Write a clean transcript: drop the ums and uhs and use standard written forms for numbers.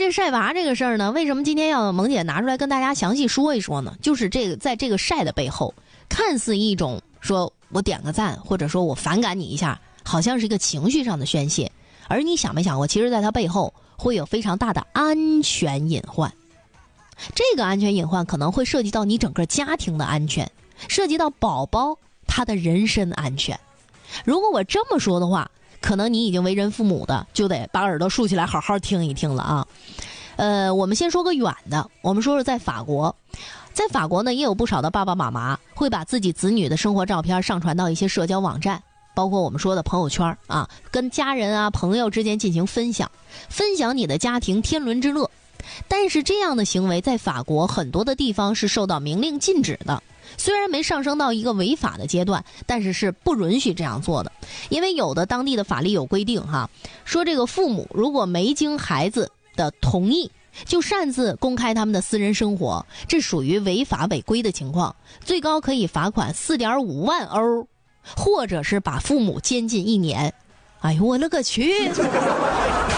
这晒娃这个事儿呢，为什么今天要萌姐拿出来跟大家详细说一说呢？就是这个，在这个晒的背后，看似一种说我点个赞，或者说我反感你一下，好像是一个情绪上的宣泄，而你想没想过，其实在它背后会有非常大的安全隐患。这个安全隐患可能会涉及到你整个家庭的安全，涉及到宝宝他的人身安全。如果我这么说的话，可能你已经为人父母的就得把耳朵竖起来好好听一听了啊。我们先说个远的，我们说说在法国。在法国呢，也有不少的爸爸妈妈会把自己子女的生活照片上传到一些社交网站，包括我们说的朋友圈啊，跟家人啊朋友之间进行分享你的家庭天伦之乐。但是这样的行为在法国很多的地方是受到明令禁止的，虽然没上升到一个违法的阶段，但是是不允许这样做的。因为有的当地的法律有规定哈，说这个父母如果没经孩子的同意就擅自公开他们的私人生活，这属于违法违规的情况，最高可以罚款4.5万欧，或者是把父母监禁1年。哎呦我勒个去！